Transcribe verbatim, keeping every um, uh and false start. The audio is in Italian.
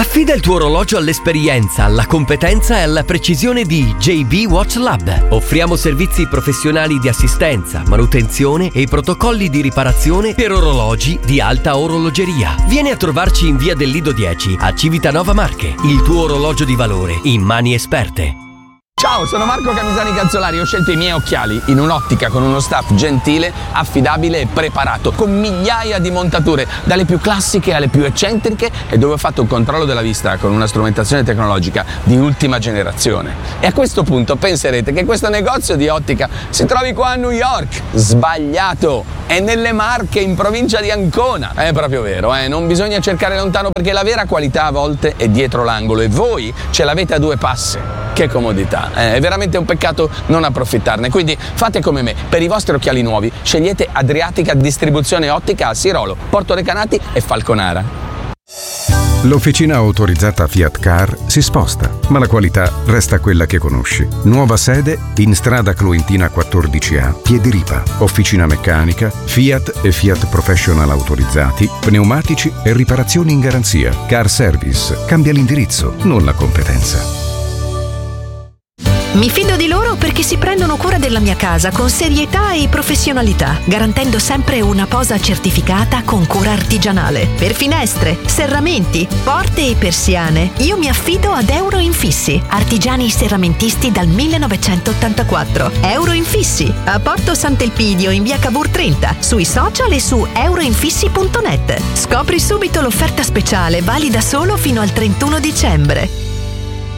Affida il tuo orologio all'esperienza, alla competenza e alla precisione di J B Watch Lab. Offriamo servizi professionali di assistenza, manutenzione e protocolli di riparazione per orologi di alta orologeria. Vieni a trovarci in via del Lido dieci a Civitanova Marche. Il tuo orologio di valore in mani esperte. Ciao, sono Marco Camisani Calzolari. Ho scelto i miei occhiali in un'ottica con uno staff gentile, affidabile e preparato, con migliaia di montature, dalle più classiche alle più eccentriche, e dove ho fatto un controllo della vista con una strumentazione tecnologica di ultima generazione. E a questo punto penserete che questo negozio di ottica si trovi qua a New York. Sbagliato! È nelle Marche, in provincia di Ancona. È proprio vero, eh? Non bisogna cercare lontano, perché la vera qualità a volte è dietro l'angolo e voi ce l'avete a due passi. Che comodità! È veramente un peccato non approfittarne, quindi fate come me. Per i vostri occhiali nuovi scegliete Adriatica Distribuzione Ottica a Sirolo, Porto Recanati e Falconara. L'officina autorizzata Fiat Car si sposta, ma la qualità resta quella che conosci. Nuova sede in strada Cloentina quattordici A, Piediripa. Officina meccanica, Fiat e Fiat Professional autorizzati, pneumatici e riparazioni in garanzia. Car Service. Cambia l'indirizzo, non la competenza. Mi fido di loro perché si prendono cura della mia casa con serietà e professionalità, garantendo sempre una posa certificata con cura artigianale. Per finestre, serramenti, porte e persiane, io mi affido ad Euro Infissi, artigiani serramentisti dal millenovecentottantaquattro. Euro Infissi, a Porto Sant'Elpidio in via Cavour trenta, sui social e su euroinfissi punto net. Scopri subito l'offerta speciale valida solo fino al trentuno dicembre.